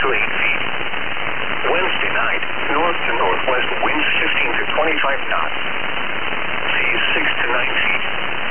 to 8 feet. Wednesday night, north to northwest winds 15 to 25 knots. Seas 6 to 9 feet.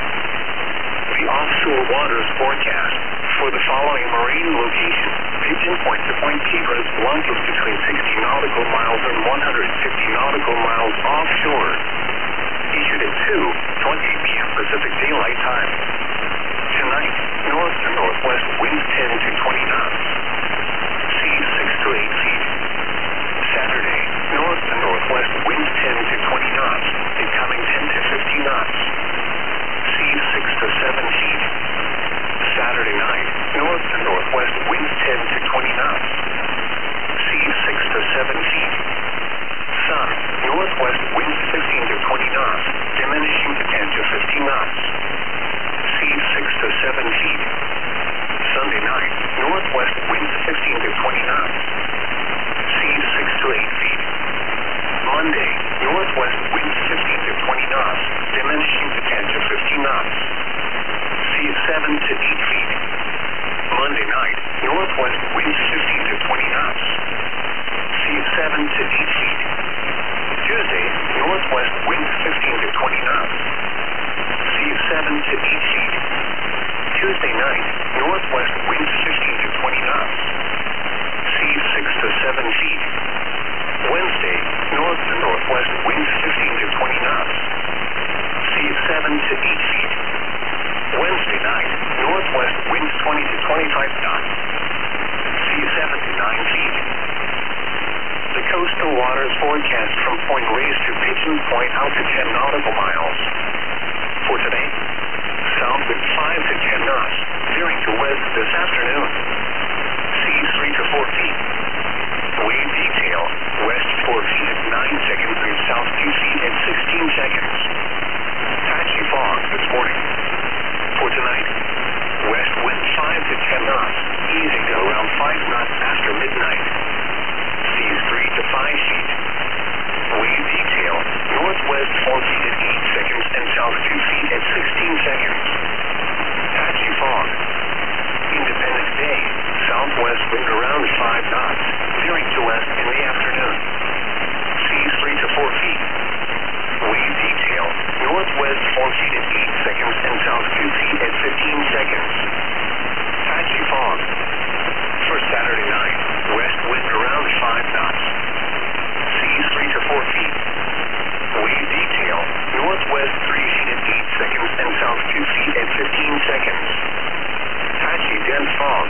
The offshore waters forecast for the following marine locations: Pigeon Point to Point Kibras, longitude between 60 nautical miles and 150 nautical miles offshore. Issued at 2:20 p.m. Pacific Daylight Time. Tonight, north to northwest winds 10 to 20 knots. Seas 6 to 8 feet. Saturday, north to northwest winds 10 to 20 knots, incoming 10 to 50 knots. Seas 6 to 7 feet. Saturday night, north to northwest winds 10 to 20 knots. Seas 6 to 7 feet. Sun, northwest winds 15 to 20 knots, diminishing to 10 to 50 knots. Seas 6 to 7 feet. Sunday night, northwest winds 15 to 20 knots. Seas 6 to 8 feet. Monday, northwest winds 15 to 20 knots, diminishing to 10 to 50 knots. Seas 7 to 8 feet. Monday night, northwest winds 15 to 20 knots. Seas 7 to 8 feet. Tuesday, northwest winds 15 to 20 knots. Seas 7 to 8 feet. Tuesday night, northwest winds 15 to 20 knots. Seas 6 to 7 feet. Wednesday, north to northwest winds 15 to 20 knots. Seas 7 to 8 feet. Wednesday night, northwest winds 20 to 25 knots. Seas 7 to 9 feet. The coastal waters forecast from Point Reyes to Pigeon Point out to 10 nautical miles. For today, south wind 5 to 10 knots, veering to west this afternoon. Seas 3 to 4 feet. Wave detail, west 4 feet at 9 seconds and south 2 feet at 16 seconds. Patchy fog this morning. For tonight, west wind 5 to 10 knots, easing to around 5 knots after midnight. Seas 3 to 5 feet. Wave detail, northwest 4 feet at 8 seconds and south 2 feet at 16 seconds. Patchy fog. Independence Day, southwest wind around 5 knots, veering to west in the afternoon. Seas 3 to 4 feet. Wave detail, northwest 4 feet at 8 seconds and south 2 feet at 15 seconds. Patchy fog. For Saturday night, west wind around 5 knots. Seas 3 to 4 feet. Wave detail, northwest 3 feet at 8 seconds and south 2 feet at 15 seconds. Patchy dense fog.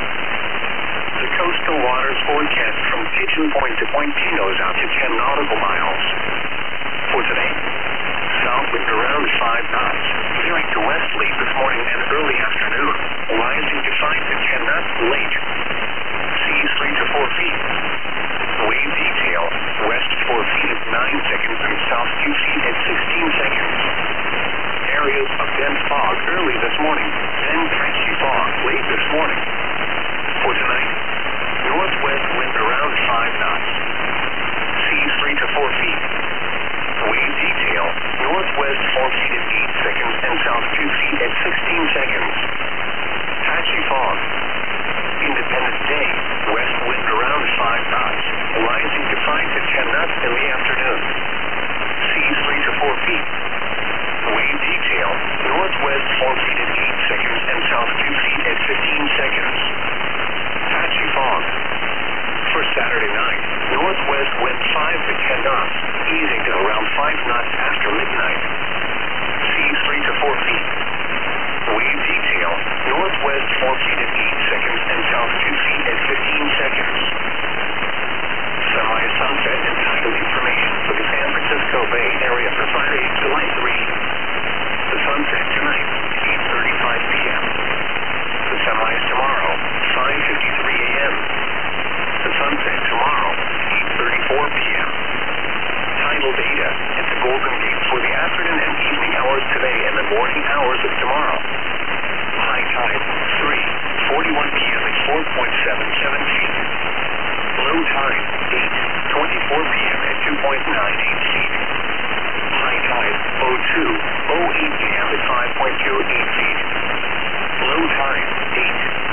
The coastal waters forecast from Pigeon Point to Point Pinos out to 10 nautical miles. For today, south wind around 5 knots, veering to west late this morning and early afternoon, rising to 5 to 10 knots late. Seas 3 to 4 feet. Wave detail, west 4 feet at 9 seconds and south 2 feet at 16 seconds. Areas of dense fog early this morning, then patchy fog late this morning. For tonight, northwest wind around 5 knots. Seas 3 to 4 feet. Wave detail, northwest 4 feet at 8 seconds and south 2 feet at 16 seconds. Patchy fog. Independence Day, west wind around 5 knots, rising to 5 to 10 knots in the afternoon. Seas 3 to 4 feet. Wave detail, northwest 4 feet at 8 seconds and south 2 feet at 15 seconds. Patchy fog. For Saturday night, northwest wind 5 to 10 knots, easing to around 5 knots after midnight. Seas 3 to 4 feet. Wave detail, northwest 4 feet at 8 seconds and south 2 feet at 15 seconds. Semi-sunset and tidal information for the San Francisco Bay Area for Friday, July 3. The sunset tonight, 8:35 p.m. The semis tomorrow, 5:53 a.m. The sunset tomorrow, 8:34 p.m. Tidal data at the Golden Gate for the afternoon and evening hours today and the morning hours of tomorrow. High tide, 3:41 p.m. at 4.77 feet. Low tide, 8:24 p.m. at 2.98 feet. High tide, 02:08 p.m. at 5.28 feet. Low tide, 8.